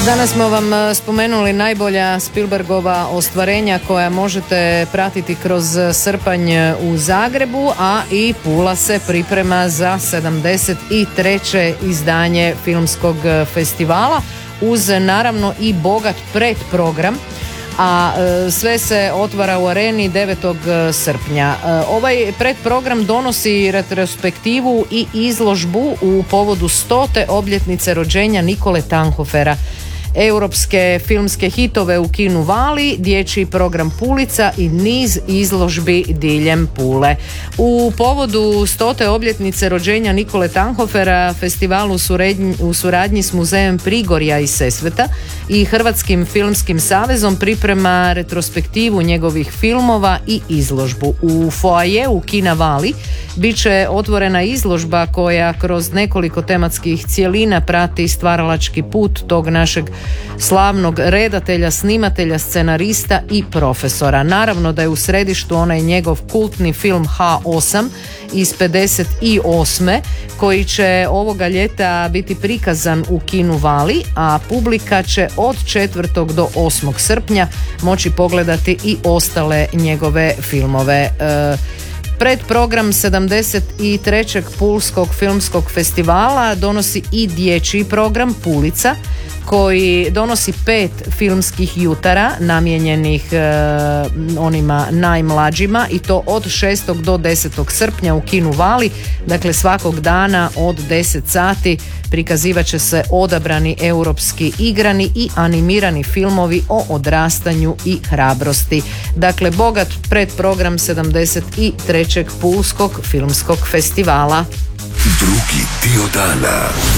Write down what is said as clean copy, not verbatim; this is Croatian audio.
Danas smo vam spomenuli najbolja Spielbergova ostvarenja koja možete pratiti kroz srpanj u Zagrebu, a i Pula se priprema za 73. izdanje filmskog festivala uz naravno i bogat predprogram. A sve se otvara u Areni 9. srpnja. Ovaj predprogram donosi retrospektivu i izložbu u povodu 100. obljetnice rođenja Nikole Tanhofera, europske filmske hitove u kinu Vali, dječji program Pulica i niz izložbi diljem Pule. U povodu 100. obljetnice rođenja Nikole Tanhofera festival u suradnji s Muzejem Prigorja i Sesveta i Hrvatskim filmskim savezom priprema retrospektivu njegovih filmova i izložbu. U foajeu kina Vali bit će otvorena izložba koja kroz nekoliko tematskih cjelina prati stvaralački put tog našeg slavnog redatelja, snimatelja, scenarista i profesora. Naravno da je u središtu onaj njegov kultni film H8 iz 58. koji će ovoga ljeta biti prikazan u kinu Vali, a publika će od 4. do 8. srpnja moći pogledati i ostale njegove filmove. Predprogram 73. Pulskog filmskog festivala donosi i dječji program Pulica koji donosi 5 filmskih jutara namijenjenih onima najmlađima i to od 6. do 10. srpnja u kinu Vali. Dakle, svakog dana od 10 sati prikazivat će se odabrani europski igrani i animirani filmovi o odrastanju i hrabrosti. Dakle, bogat predprogram 73. Pulskog filmskog festivala. Drugi dio dana.